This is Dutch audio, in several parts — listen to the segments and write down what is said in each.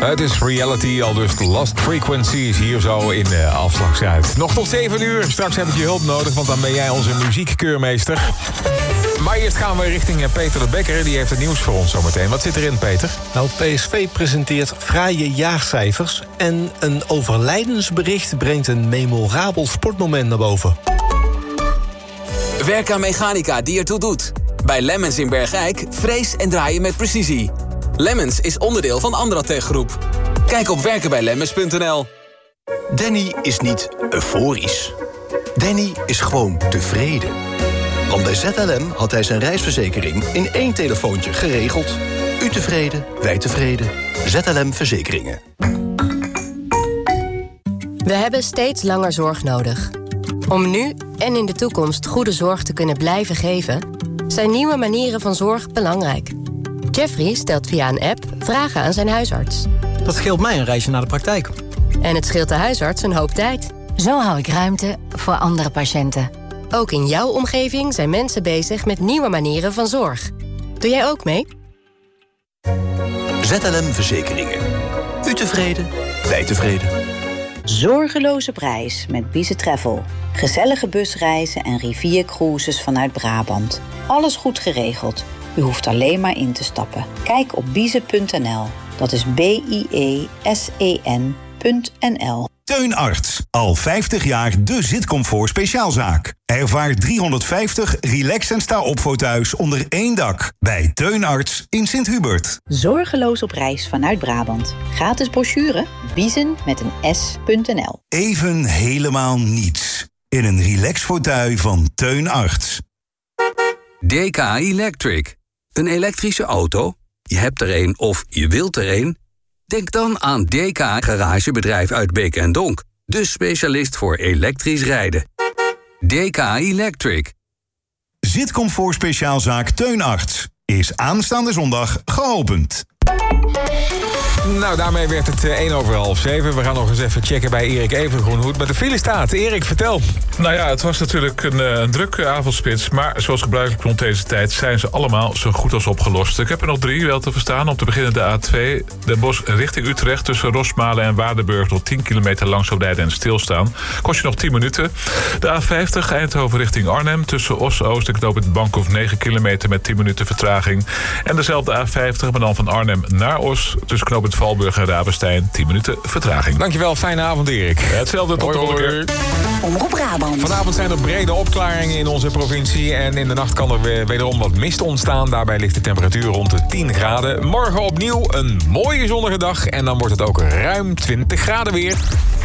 Het is Reality, al dus Lost Frequencies hier zo in Afslag Zuid. Nog tot 7 uur. Straks heb ik je hulp nodig, want dan ben jij onze muziekkeurmeester. Maar eerst gaan we richting Peter de Bekker. Die heeft het nieuws voor ons zometeen. Wat zit erin, Peter? Nou, PSV presenteert fraaie jaarcijfers. En een overlijdensbericht brengt een memorabel sportmoment naar boven. Werk aan mechanica die ertoe doet. Bij Lemmens in Bergijk frees en draai je met precisie. Lemmens is onderdeel van Andratech Groep. Kijk op werkenbijlemmens.nl. Danny is niet euforisch. Danny is gewoon tevreden. Want bij ZLM had hij zijn reisverzekering in 1 telefoontje geregeld. U tevreden, wij tevreden. ZLM Verzekeringen. We hebben steeds langer zorg nodig. Om nu en in de toekomst goede zorg te kunnen blijven geven, zijn nieuwe manieren van zorg belangrijk. Jeffrey stelt via een app vragen aan zijn huisarts. Dat scheelt mij een reisje naar de praktijk. En het scheelt de huisarts een hoop tijd. Zo hou ik ruimte voor andere patiënten. Ook in jouw omgeving zijn mensen bezig met nieuwe manieren van zorg. Doe jij ook mee? ZLM Verzekeringen. U tevreden, wij tevreden. Zorgeloze prijs met Bise Travel. Gezellige busreizen en riviercruises vanuit Brabant. Alles goed geregeld. U hoeft alleen maar in te stappen. Kijk op bize.nl. Dat is BIESEN.nl. Teun Arts. Al 50 jaar de zitcomfort speciaalzaak. Ervaar 350 relax- en sta-op-fauteuils onder één dak. Bij Teun Arts in Sint-Hubert. Zorgeloos op reis vanuit Brabant. Gratis brochure. Biezen met een S.nl. Even helemaal niets. In een relax-fauteuil van Teun Arts. DK Electric. Een elektrische auto? Je hebt er een of je wilt er een? Denk dan aan DK Garagebedrijf uit Beek en Donk. De specialist voor elektrisch rijden. DK Electric. Zitcomfort speciaalzaak Teun Arts is aanstaande zondag geopend. Nou, daarmee werd het 7:01. We gaan nog eens even checken bij Erik Evengroen hoe het met de file staat. Erik, vertel. Nou ja, het was natuurlijk een drukke avondspits. Maar zoals gebruikelijk rond deze tijd zijn ze allemaal zo goed als opgelost. Ik heb er nog 3 wel te verstaan. Om te beginnen de A2. Den Bosch richting Utrecht tussen Rosmalen en Waardenburg nog 10 kilometer langzaam rijden en stilstaan. Kost je nog 10 minuten. De A50 Eindhoven richting Arnhem tussen Os-Oost en knooppunt Bankhoef 9 kilometer met 10 minuten vertraging. En dezelfde A50, maar dan van Arnhem naar Os tussen knooppunt Valburg en Rabenstein 10 minuten vertraging. Dankjewel, fijne avond Erik. Hetzelfde, tot de volgende keer. Omroep Brabant. Vanavond zijn er brede opklaringen in onze provincie. En in de nacht kan er wederom wat mist ontstaan. Daarbij ligt de temperatuur rond de 10 graden. Morgen opnieuw een mooie zonnige dag. En dan wordt het ook ruim 20 graden weer.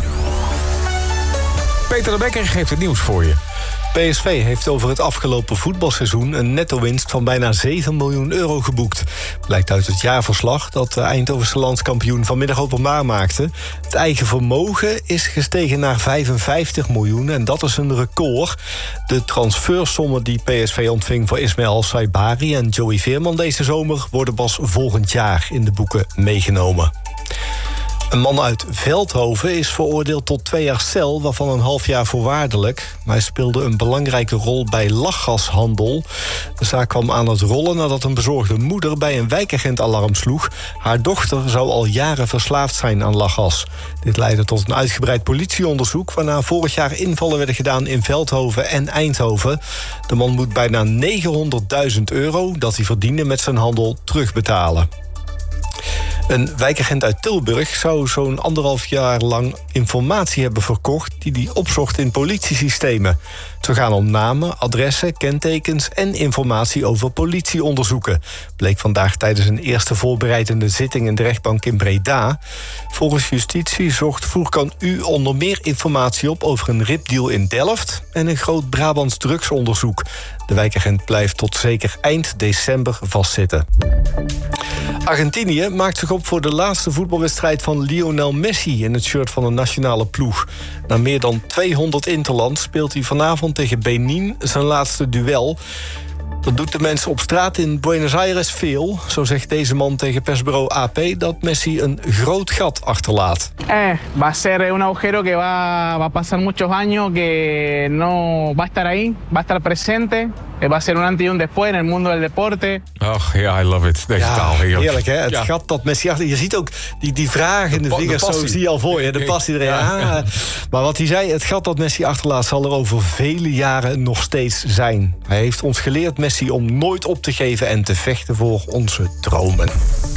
Peter de Bekker geeft het nieuws voor je. PSV heeft over het afgelopen voetbalseizoen een netto-winst van bijna 7 miljoen euro geboekt. Blijkt uit het jaarverslag dat de Eindhovense landskampioen vanmiddag openbaar maakte. Het eigen vermogen is gestegen naar 55 miljoen en dat is een record. De transfersommen die PSV ontving voor Ismaël Saibari en Joey Veerman deze zomer worden pas volgend jaar in de boeken meegenomen. Een man uit Veldhoven is veroordeeld tot 2 jaar cel, waarvan een half jaar voorwaardelijk. Maar hij speelde een belangrijke rol bij lachgashandel. De zaak kwam aan het rollen nadat een bezorgde moeder bij een wijkagent alarm sloeg. Haar dochter zou al jaren verslaafd zijn aan lachgas. Dit leidde tot een uitgebreid politieonderzoek, waarna vorig jaar invallen werden gedaan in Veldhoven en Eindhoven. De man moet bijna 900.000 euro dat hij verdiende met zijn handel terugbetalen. Een wijkagent uit Tilburg zou zo'n 1,5 jaar lang informatie hebben verkocht die hij opzocht in politiesystemen. Het zou gaan om namen, adressen, kentekens en informatie over politieonderzoeken. Bleek vandaag tijdens een eerste voorbereidende zitting in de rechtbank in Breda. Volgens justitie zocht Voerkan U onder meer informatie op over een ripdeal in Delft en een groot Brabants drugsonderzoek. De wijkagent blijft tot zeker eind december vastzitten. Argentinië maakt zich op voor de laatste voetbalwedstrijd van Lionel Messi in het shirt van de nationale ploeg. Na meer dan 200 interlands speelt hij vanavond tegen Benin zijn laatste duel. Dat doet de mensen op straat in Buenos Aires veel. Zo zegt deze man tegen persbureau AP dat Messi een groot gat achterlaat. Va a ser un agujero que va a pasar muchos años, que no va a estar ahí, va a estar presente. Va a ser un antes y un después en el mundo del deporte. Ach ja, I love it. Deze taal, heerlijk hè. Het gat dat Messi achter. Je ziet ook die vraag in de vingers, zo zie je al voor je. De passie erin. Ja. Maar wat hij zei, het gat dat Messi achterlaat zal er over vele jaren nog steeds zijn. Hij heeft ons geleerd, Messi, om nooit op te geven en te vechten voor onze dromen.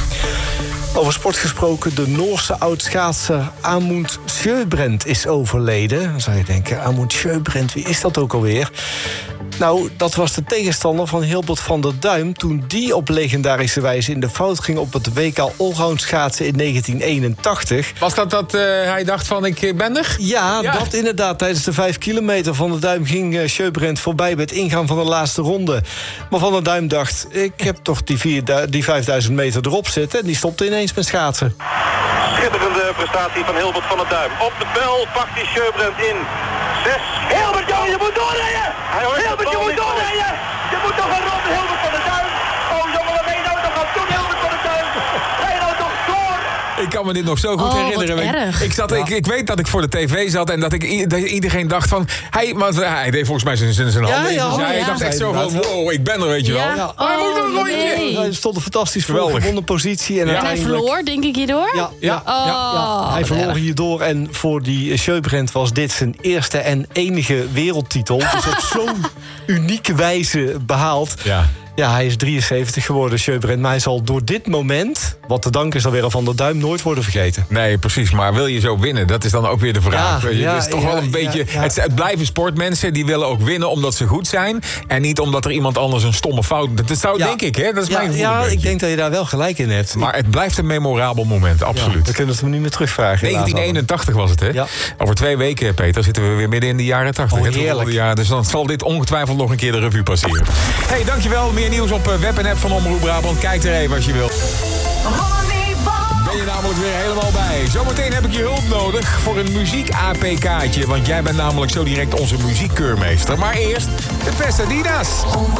Over sport gesproken, de Noorse oud-schaatser Amund Sjøbrent is overleden. Dan zou je denken, Amund Sjøbrent, wie is dat ook alweer? Nou, dat was de tegenstander van Hilbert van der Duim toen die op legendarische wijze in de fout ging op het WK Allround schaatsen in 1981. Was dat hij dacht van ik ben er? Ja, dat inderdaad. Tijdens de 5 kilometer van der Duim ging Sjøbrent voorbij bij het ingaan van de laatste ronde. Maar van der Duim dacht, ik heb toch die 5000 meter erop zitten. En die stopte ineens met schaatsen. Schitterende prestatie van Hilbert van der Duim. Op de bel pakt die Sjøbrent in. 6. Hilbert, joh, je moet doorrijden! Hilbert, je moet doorrijden! Je moet toch een ronde, Hilbert van der Duim! Oh jongen, wat ben je nou toch aan het doen, Hilbert van der Duim? Rij nou toch door! Ik kan me dit nog zo goed herinneren. Ik weet dat ik voor de tv zat en dat iedereen dacht van... Hij deed volgens mij zijn handen in. Hij dacht echt zo van, wow, ik ben er, weet je wel. Ja. Hij moet er een rondje. Hij stond een fantastisch gewonnen positie. En hij verloor, denk ik, hierdoor? Ja. Hij verloor hierdoor. En voor die Sjøbrent was dit zijn eerste en enige wereldtitel. Dus op zo'n unieke wijze behaald. Ja, hij is 73 geworden, Sjøbrent. Maar hij zal door dit moment, wat te danken is alweer aan Van der Duim, nooit worden vergeten. Nee, precies. Maar wil je zo winnen? Dat is dan ook weer de vraag. Het is toch wel een beetje... Het blijven sportmensen, die willen ook winnen omdat ze goed zijn. En niet omdat er iemand anders een stomme fout... Dat zou, denk ik, hè? Dat is mijn gevoel. Ja, ik denk dat je daar wel gelijk in hebt. Maar het blijft een memorabel moment, absoluut. We kunnen het hem niet meer terugvragen. 1981 was het, hè? Ja. Over 2 weken, Peter, zitten we weer midden in de jaren 80. Heerlijk. Dus dan zal dit ongetwijfeld nog een keer de revue passeren. Hey, dankjewel. Meer nieuws op web en app van Omroep Brabant. Kijk er even als je wilt. Ben je namelijk weer helemaal bij. Zometeen heb ik je hulp nodig voor een muziek-APK'tje. Want jij bent namelijk zo direct onze muziekkeurmeester. Maar eerst de Pasadena's.